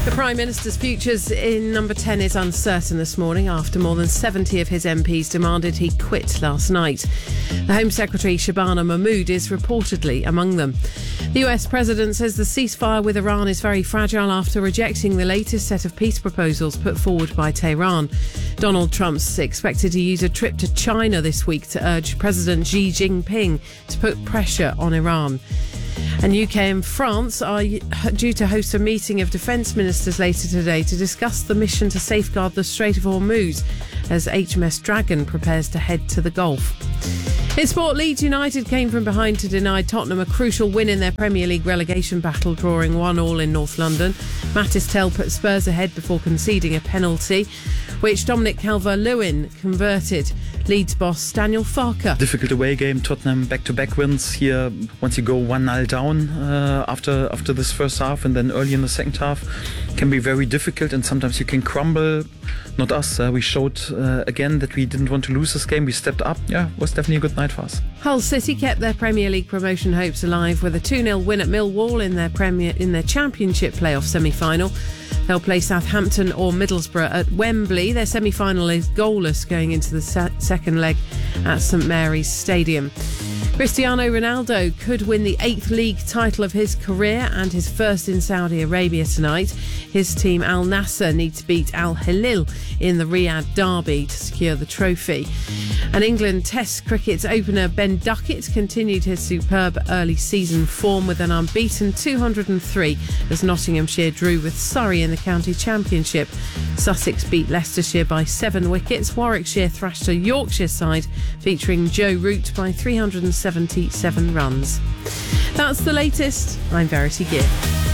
The Prime Minister's futures in number 10 is uncertain this morning after more than 70 of his MPs demanded he quit last night. The Home Secretary Shabana Mahmood is reportedly among them. The US President says the ceasefire with Iran is very fragile after rejecting the latest set of peace proposals put forward by Tehran. Donald Trump's expected to use a trip to China this week to urge President Xi Jinping to put pressure on Iran. And UK and France are due to host a meeting of defence ministers later today to discuss the mission to safeguard the Strait of Hormuz as HMS Dragon prepares to head to the Gulf. In sport, Leeds United came from behind to deny Tottenham a crucial win in their Premier League relegation battle, drawing 1-1 in North London. Matis Tell put Spurs ahead before conceding a penalty, which Dominic Calvert-Lewin converted. Leeds boss Daniel Farke. Difficult away game, Tottenham back-to-back wins here. Once you go 1-0 down after this first half and then early in the second half, can be very difficult and sometimes you can crumble. Not us. We showed again that we didn't want to lose this game. We stepped up. Yeah, it was definitely a good night for us. Hull City kept their Premier League promotion hopes alive with a 2-0 win at Millwall in their Championship playoff semi-final. They'll play Southampton or Middlesbrough at Wembley. Their semi-final is goalless going into the second leg at St Mary's Stadium. Cristiano Ronaldo could win the 8th league title of his career and his first in Saudi Arabia tonight. His team Al Nassr need to beat Al Hilal in the Riyadh derby to secure the trophy. And England Test cricket's opener Ben Duckett continued his superb early season form with an unbeaten 203 as Nottinghamshire drew with Surrey in the county championship. Sussex beat Leicestershire by 7 wickets. Warwickshire thrashed a Yorkshire side featuring Joe Root by 377 runs. That's the latest. I'm Verity Gear.